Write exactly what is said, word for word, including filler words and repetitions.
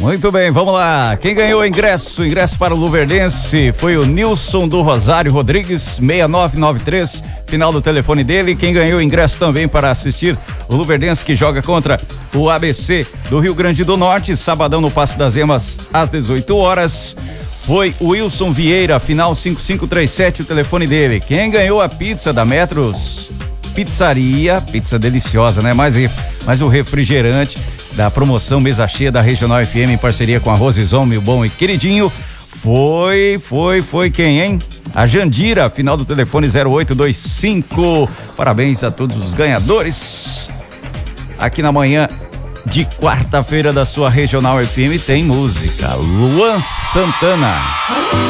Muito bem, vamos lá. Quem ganhou o ingresso, ingresso para o Luverdense foi o Nilson do Rosário Rodrigues, seis nove nove três, final do telefone dele. Quem ganhou o ingresso também para assistir o Luverdense, que joga contra o A B C do Rio Grande do Norte, sabadão no Passo das Emas, às dezoito horas, foi o Wilson Vieira, final cinco cinco três sete, o telefone dele. Quem ganhou a pizza da Metros Pizzaria, pizza deliciosa, né? Mais, mais o refrigerante da promoção Mesa Cheia da Regional F M em parceria com a Rosizon, meu bom e queridinho. Foi, foi, foi quem, hein? A Jandira, final do telefone zero oito dois cinco. Parabéns a todos os ganhadores. Aqui na manhã de quarta-feira da sua Regional F M tem música. Luan Santana.